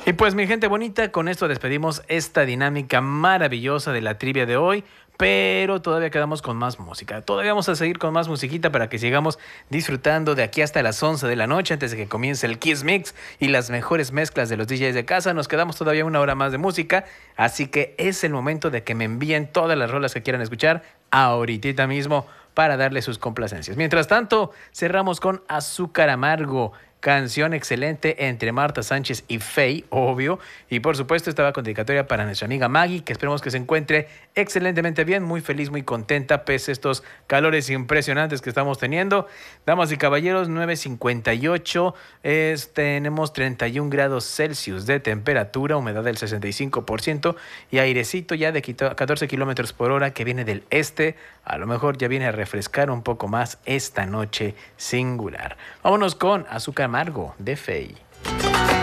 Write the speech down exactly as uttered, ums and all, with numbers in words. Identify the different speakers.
Speaker 1: Y pues mi gente bonita, con esto despedimos esta dinámica maravillosa de la trivia de hoy, pero todavía quedamos con más música. Todavía vamos a seguir con más musiquita para que sigamos disfrutando de aquí hasta las once de la noche antes de que comience el Kiss Mix y las mejores mezclas de los D Js de casa. Nos quedamos todavía una hora más de música, así que es el momento de que me envíen todas las rolas que quieran escuchar ahorita mismo para darle sus complacencias. Mientras tanto, cerramos con Azúcar Amargo, canción excelente entre Marta Sánchez y Faye, obvio. Y por supuesto estaba con dedicatoria para nuestra amiga Maggie, que esperemos que se encuentre excelentemente bien, muy feliz, muy contenta, pese a estos calores impresionantes que estamos teniendo. Damas y caballeros, nueve cincuenta y ocho, es, tenemos treinta y un grados Celsius de temperatura, humedad del sesenta y cinco por ciento y airecito ya de catorce kilómetros por hora que viene del este. A lo mejor ya viene a refrescar un poco más esta noche singular. Vámonos con Azúcar Amargo de Faye.